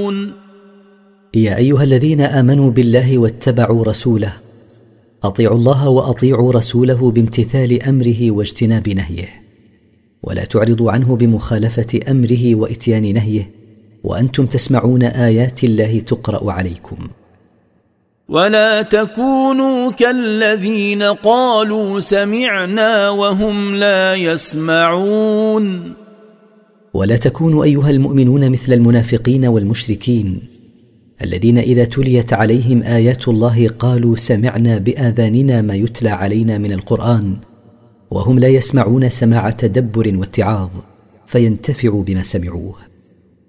يسمعون يا أيها الذين آمنوا بالله واتبعوا رسوله أطيعوا الله وأطيعوا رسوله بامتثال أمره واجتناب نهيه، ولا تعرضوا عنه بمخالفة أمره وإتيان نهيه وأنتم تسمعون آيات الله تقرأ عليكم. ولا تكونوا كالذين قالوا سمعنا وهم لا يسمعون. ولا تكونوا أيها المؤمنون مثل المنافقين والمشركين الذين إذا تليت عليهم آيات الله قالوا سمعنا بآذاننا ما يتلى علينا من القرآن، وهم لا يسمعون سماع تدبر واتعاظ فينتفعوا بما سمعوه.